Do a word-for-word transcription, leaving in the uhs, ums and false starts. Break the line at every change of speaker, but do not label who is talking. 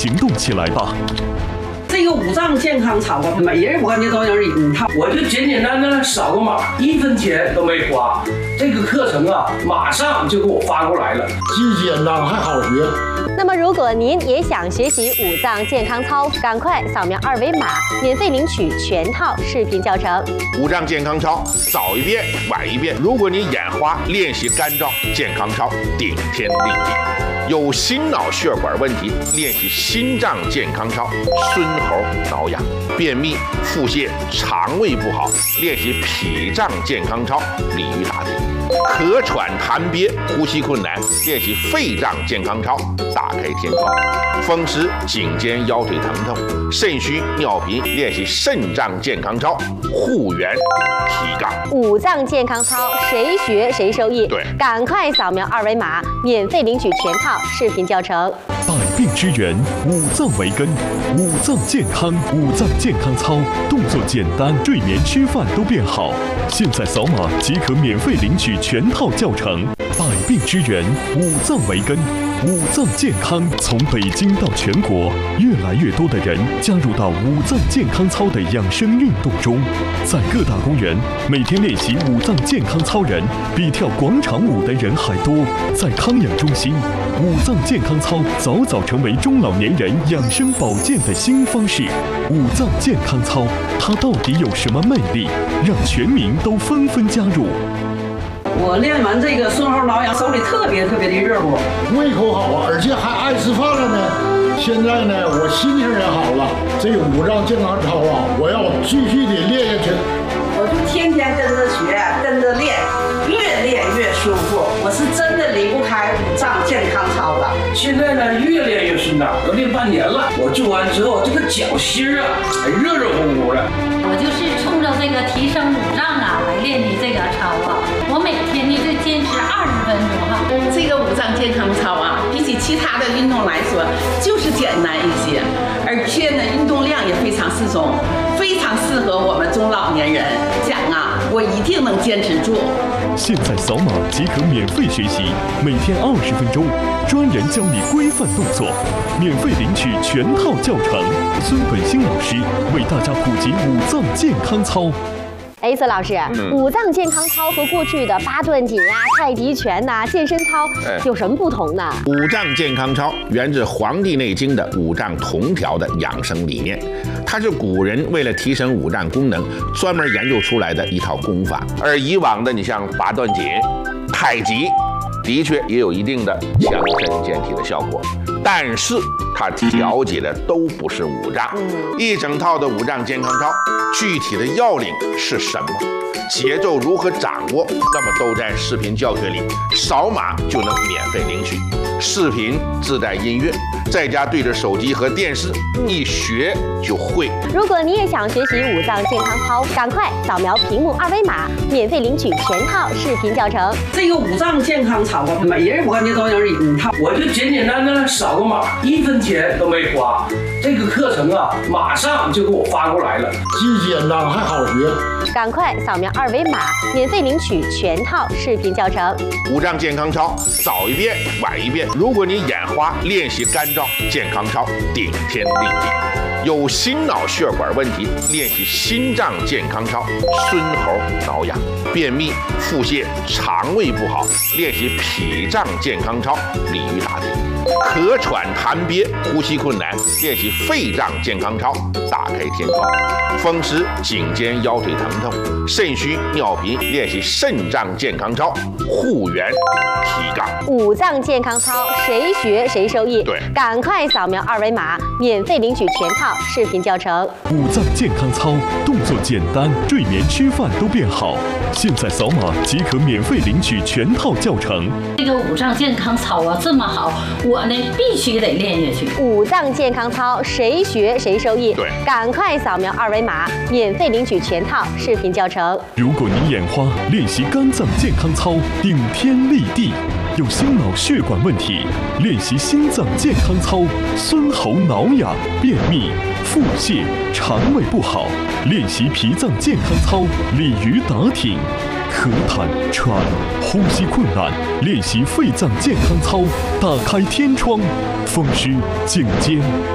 行动起来吧！
这个五脏健康操啊，每人我感觉都有一套。
我就简简单单扫个码，一分钱都没花。这个课程啊，马上就给我发过来了，
既简单还好学。
那么，如果您也想学习五脏健康操，赶快扫描二维码，免费领取全套视频教程。
五脏健康操，早一遍晚一遍。如果你眼花，练习干燥健康操，顶天立地。有心脑血管问题，练习心脏健康操，孙喉挠痒；便秘、腹泻、肠胃不好，练习脾脏健康操，鲤鱼打挺；咳喘痰憋、呼吸困难，练习肺脏健康操，打开天窗；风湿、颈肩腰腿疼痛、肾虚尿频，练习肾脏健康操，护元提杠。
五脏健康操，谁学谁受益。
对，
赶快扫描二维码，免费领取全套视频教程。
百病之源，五脏为根，五脏健康，五脏健康操，动作简单，睡眠吃饭都变好。现在扫码即可免费领取全套教程。百病之源，五脏为根，五脏健康。从北京到全国，越来越多的人加入到五脏健康操的养生运动中。在各大公园，每天练习五脏健康操人比跳广场舞的人还多。在康养中心，五脏健康操早早成为中老年人养生保健的新方式。五脏健康操，它到底有什么魅力，让全民都纷纷加入？
我练完这个孙猴挠痒，手里特别特别的热乎，
胃口好啊，而且还爱吃饭了呢。现在呢，我心情也好了。这个五脏健康操啊，我要继续的练下去。
我就天天跟着学，跟着练，越练越舒服。我是真的离不开五脏健康操的。
现在呢，越练越顺当，都练半年了。我做完之后，这个脚心啊，还热热乎乎的。
我就是冲着这个提升五脏啊来练的这个操啊。我每天呢就坚持二十分钟哈。
这个五脏健康操啊，比起其他的运动来说，就是简单一些，而且呢，运动量也非常适中，非常适合我们中老年人。讲啊，我一定能坚持住。
现在扫码即可免费学习，每天二十分钟，专人教你规范动作，免费领取全套教程。孙本兴老师为大家普及五脏健康操。
哎，孙老师，嗯、五脏健康操和过去的八段锦啊、太极拳呐、啊、健身操有什么不同呢？
五脏健康操源自《黄帝内经》的五脏同调的养生理念，它是古人为了提升五脏功能专门研究出来的一套功法。而以往的，你像八段锦、太极，的确也有一定的强身健体的效果，但是它调节的都不是五脏。一整套的五脏健康操，具体的要领是什么？节奏如何掌握？那么都在视频教学里，扫码就能免费领取。视频自带音乐，在家对着手机和电视，一学就会。
如果你也想学习五脏健康操，赶快扫描屏幕二维码，免费领取全套视频教程。
这个五脏健康操啊，每人我感觉都有一套。
我就简简单单扫个码，一分钱都没花。这个课程啊，马上就给我发过来了，
既简单还好学。
赶快扫描二维码，免费领取全套视频教程。
五脏健康操，早一遍晚一遍。如果你眼花，练习干燥健康操，顶天立地。有心脑血管问题，练习心脏健康操，孙喉挠痒；便秘、腹泻、肠胃不好，练习脾脏健康操，鲤鱼打挺；咳喘痰憋、呼吸困难，练习肺脏健康操，打开天窗；风湿、颈肩腰腿疼痛、肾虚尿频，练习肾脏健康操，护元提杠。
五脏健康操，谁学谁受益。
对，
赶快扫描二维码，免费领取全套视频教程。
五脏健康操，动作简单，睡眠吃饭都变好。现在扫码即可免费领取全套教程。
这个五脏健康操啊这么好，我呢必须得练下去。
五脏健康操，谁学谁受益。
对，
赶快扫描二维码，免费领取全套视频教程。
如果你眼花，练习肝脏健康操，顶天立地。有心脑血管问题，练习心脏健康操，孙喉挠痒；便秘、腹泻、肠胃不好，练习脾脏健康操，鲤鱼打挺；咳痰、喘、呼吸困难，练习肺脏健康操，打开天窗；风湿、颈肩、